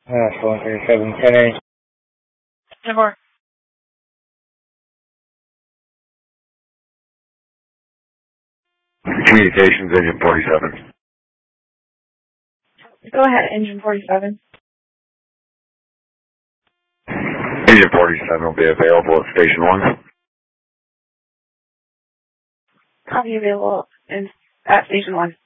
437, 10-4. Communications, engine 47. Go ahead, engine 47. Engine 47 will be available at station 1. Copy available at station 1.